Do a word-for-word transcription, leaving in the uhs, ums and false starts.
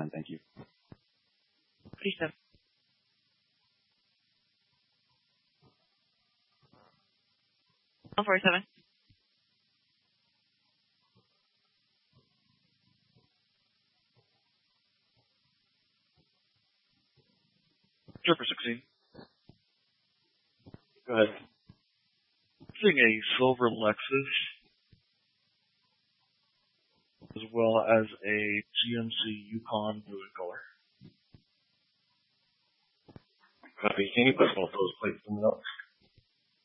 then. Thank you. forty-seven. one forty-seven. Trooper sixteen. Go ahead. Seeing a silver Lexus, as well as a G M C Yukon blue in color. Copy. Can you put both those plates in the notes?